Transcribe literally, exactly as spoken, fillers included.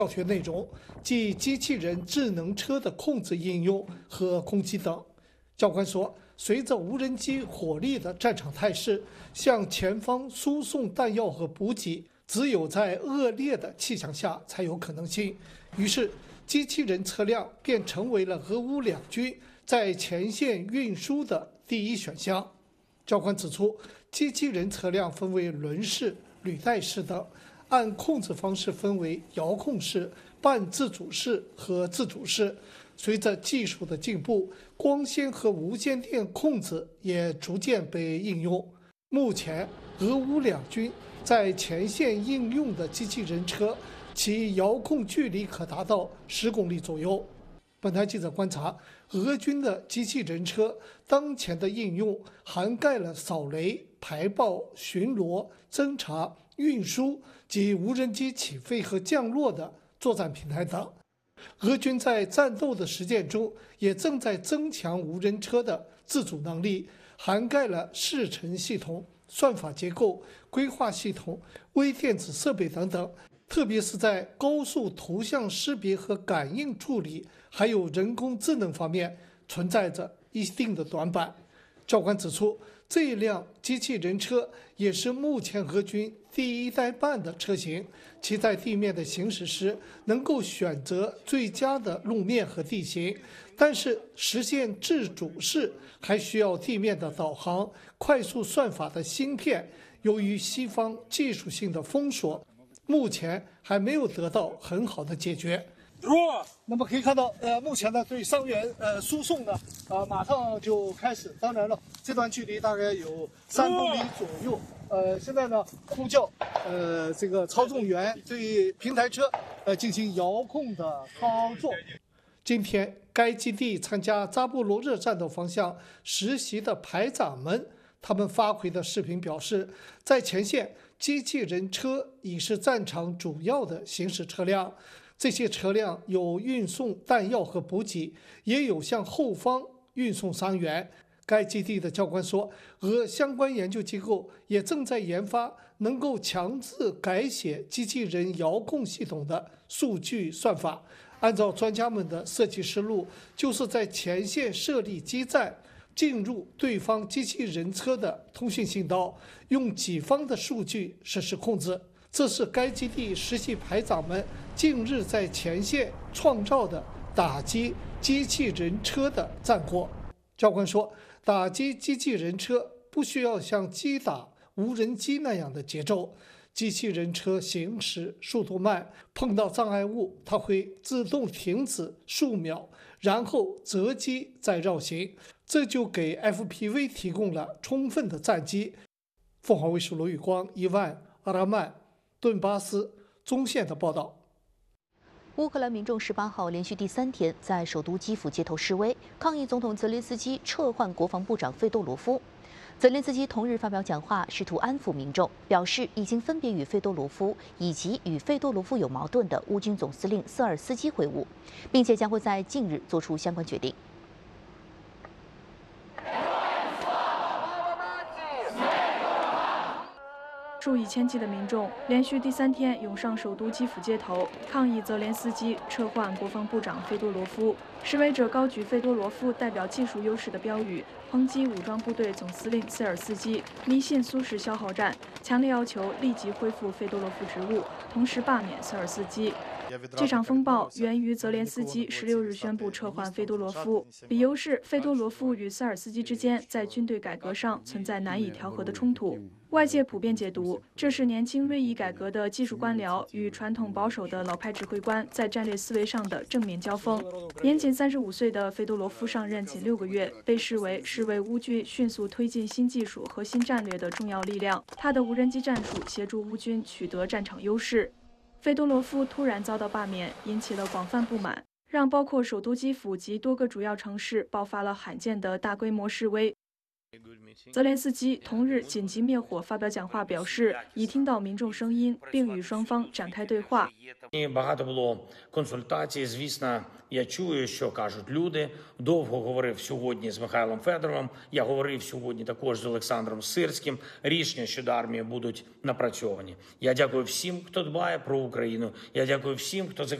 教学内容，即机器人智能车的控制应用和攻击等。教官说，随着无人机火力的战场态势，向前方输送弹药和补给，只有在恶劣的气象下才有可能性。于是，机器人车辆便成为了俄乌两军在前线运输的第一选项。教官指出，机器人车辆分为轮式、履带式等，按控制方式分为遥控式、半自主式和自主式。随着技术的进步，光纤和无线电控制也逐渐被应用。目前，俄乌两军在前线应用的机器人车，其遥控距离可达到十公里左右。本台记者观察，俄军的机器人车当前的应用涵盖了扫雷、排爆、巡逻、侦察、运输及无人机起飞和降落的作战平台等。俄军在战斗的实践中，也正在增强无人车的自主能力，涵盖了视程系统、算法结构、规划系统、微电子设备等等。特别是在高速图像识别和感应处理，还有人工智能方面，存在着一定的短板。教官指出，这一辆机器人车也是目前俄军第一代半的车型，其在地面的行驶时能够选择最佳的路面和地形，但是实现自主式还需要地面的导航、快速算法的芯片，由于西方技术性的封锁，目前还没有得到很好的解决。那么可以看到，呃，目前呢对伤员呃输送呢，呃马上就开始。当然了，这段距离大概有三公里左右。呃，现在呢呼叫呃这个操纵员对平台车呃进行遥控的操作。今天，该基地参加扎波罗热战斗方向实习的排长们，他们发回的视频表示，在前线，机器人车已是战场主要的行驶车辆。这些车辆有运送弹药和补给，也有向后方运送伤员。该基地的教官说，俄相关研究机构也正在研发能够强制改写机器人遥控系统的数据算法。按照专家们的设计思路，就是在前线设立基站，进入对方机器人车的通讯信道，用己方的数据实施控制。这是该基地实习排长们近日在前线创造的打击机器人车的战果。教官说，打击机器人车不需要像击打无人机那样的节奏，机器人车行驶速度慢，碰到障碍物它会自动停止数秒，然后择机再绕行，这就给 F P V 提供了充分的战机。凤凰卫视罗宇光、伊万、阿拉曼、顿巴斯中线的报道。 乌克兰民众十八号连续第三天在首都基辅街头示威，抗议总统泽连斯基撤换国防部长费多罗夫。泽连斯基同日发表讲话，试图安抚民众，表示已经分别与费多罗夫以及与费多罗夫有矛盾的乌军总司令瑟尔斯基会晤，并且将会在近日做出相关决定。 数以千计的民众连续第三天涌上首都基辅街头，抗议泽连斯基撤换国防部长费多罗夫。示威者高举费多罗夫代表技术优势的标语，抨击武装部队总司令瑟尔斯基迷信苏式消耗战，强烈要求立即恢复费多罗夫职务，同时罢免瑟尔斯基。这场风暴源于泽连斯基十六日宣布撤换费多罗夫，理由是费多罗夫与瑟尔斯基之间在军队改革上存在难以调和的冲突。外界普遍解读，这是年轻锐意改革的技术官僚与传统保守的老派指挥官在战略思维上的正面交锋。年仅三十五岁的费多罗夫上任仅六个月，被视为是为乌军迅速推进新技术和新战略的重要力量。他的无人机战术协助乌军取得战场优势。费多罗夫突然遭到罢免，引起了广泛不满，让包括首都基辅及多个主要城市爆发了罕见的大规模示威。 泽连斯基同日紧急灭火发表讲话，表示已听到民众声音，并与双方展开对话。 Багато було консультацій. Звісно, я чую, що кажуть люди. Довго говорив сьогодні з Михайлом Федоровим. Я говорив сьогодні також з Олександром Сирським. Рішення щодо армії будуть напрацьовані. Я дякую всім, хто дбає про Україну. Я дякую всім, хто